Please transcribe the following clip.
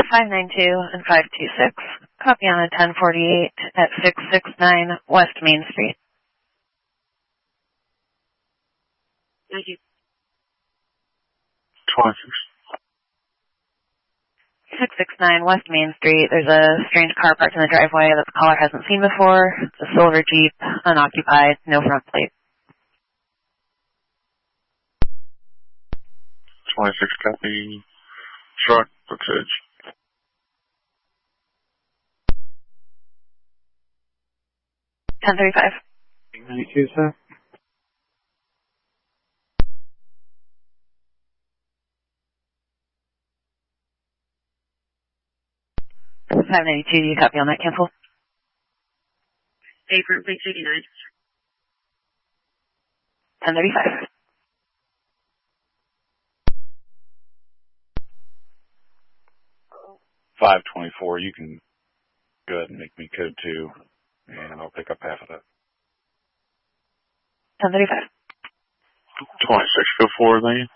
592 and 526. Copy on a 1048 at 669 West Main Street. Thank you. 26. 669 West Main Street. There's a strange car parked in the driveway that the caller hasn't seen before. It's a silver Jeep, unoccupied, no front plate. 26 copy. Truck, Brooks Edge. 1035. 92, sir. $592, do you copy on that cancel? A front plate 89. 1035. $524, you can go ahead and make me code 2, and I'll pick up half of that. 1035. 26, go forward, thank you.